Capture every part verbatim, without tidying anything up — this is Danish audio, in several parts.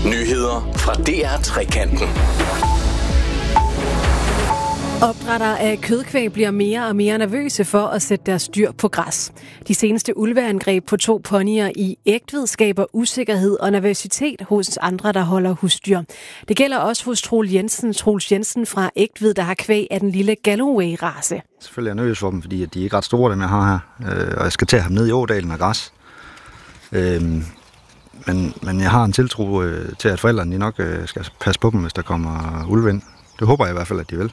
Nyheder fra D R Trekanten. Opdrættere af kødkvæg bliver mere og mere nervøse for at sætte deres dyr på græs. De seneste ulveangreb på to ponyer i Egtved skaber usikkerhed og nervøsitet hos andre, der holder husdyr. Det gælder også hos Troels Jensen, Troels Jensen fra Egtved, der har kvæg af den lille Galloway-race. Selvfølgelig er jeg nervøs for dem, fordi de er ikke ret store, dem jeg har her. Og jeg skal tage ham ned i ådalen af græs. Men, men jeg har en tiltro til, at forældrene de nok skal passe på dem, hvis der kommer ulve ind. Det håber jeg i hvert fald, at de vil.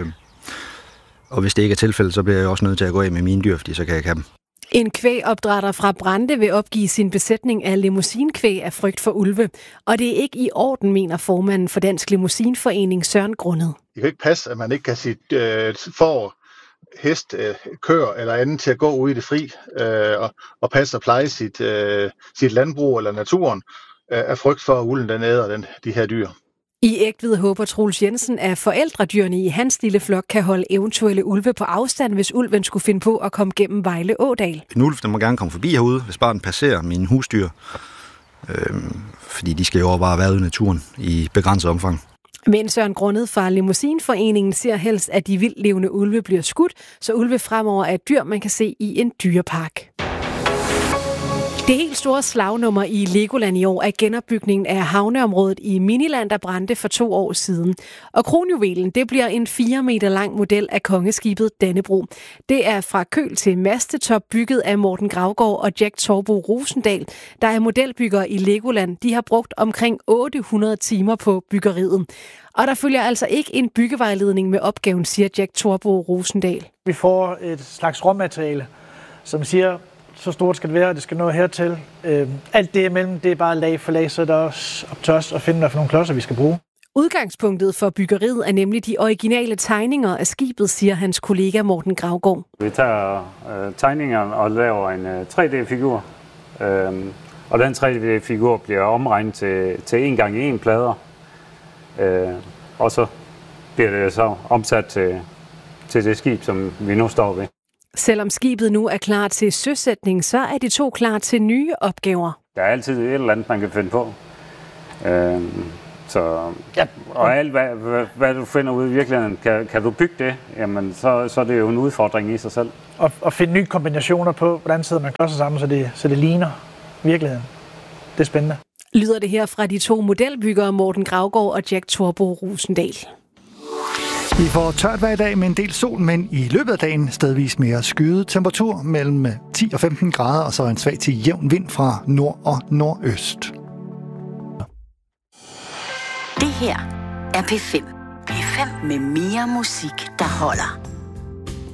Og hvis det ikke er tilfældet, så bliver jeg også nødt til at gå af med mine dyr, fordi så kan jeg ikke have dem. En kvægopdrætter fra Brande vil opgive sin besætning af limousinkvæg af frygt for ulve. Og det er ikke i orden, mener formanden for Dansk Limousinforening Søren Grundet. Det kan ikke passe, at man ikke kan sit øh, får, hest, øh, kør eller andet til at gå ude i det fri øh, og, og passe og pleje sit, øh, sit landbrug eller naturen øh, af frygt for, at ulven den æder den, de her dyr. I Egtved håber Troels Jensen, at forældredyrene i hans lille flok kan holde eventuelle ulve på afstand, hvis ulven skulle finde på at komme gennem Vejle Ådal. En ulv, den må gerne komme forbi herude, hvis bare den passerer mine husdyr. Øhm, fordi de skal jo bare være ude i naturen i begrænset omfang. Men Søren Grundet fra Limousinforeningen ser helst, at de vildlevende ulve bliver skudt, så ulve fremover er et dyr, man kan se i en dyrepark. Det helt store slagnummer i Legoland i år er genopbygningen af havneområdet i Miniland, der brændte for to år siden. Og kronjuvelen, det bliver en fire meter lang model af kongeskibet Dannebro. Det er fra køl til mastetop, bygget af Morten Gravgaard og Jack Torbo Rosendal, der er modelbyggere i Legoland. De har brugt omkring otte hundrede timer på byggeriet. Og der følger altså ikke en byggevejledning med opgaven, siger Jack Torbo Rosendal. Vi får et slags råmateriale, som siger, så stort skal det være, det skal nå hertil. Øh, alt det imellem, det er bare lag for lag, så er der også op til os at finde, hvad for nogle klodser vi skal bruge. Udgangspunktet for byggeriet er nemlig de originale tegninger af skibet, siger hans kollega Morten Gravgaard. Vi tager øh, tegningerne og laver en øh, tre D-figur, øh, og den tre D-figur bliver omregnet til, til en gang en plader, øh, og så bliver det så omsat til, til det skib, som vi nu står ved. Selvom skibet nu er klar til søsætning, så er de to klar til nye opgaver. Der er altid et eller andet, man kan finde på. Øh, så, ja. Og alt, hvad, hvad, hvad du finder ude i virkeligheden, kan, kan du bygge det, jamen, så, så er det jo en udfordring i sig selv. Og, og finde nye kombinationer på, hvordan sidder man klodser sammen, så det, så det ligner virkeligheden. Det er spændende. Lyder det her fra de to modelbyggere, Morten Gravgaard og Jack Torbo Rosendal. Vi får tørt hver dag med en del sol, men i løbet af dagen stedvis mere skyet temperatur mellem ti og femten grader, og så en svag til jævn vind fra nord og nordøst. Det her er P fem. P fem med mere musik, der holder.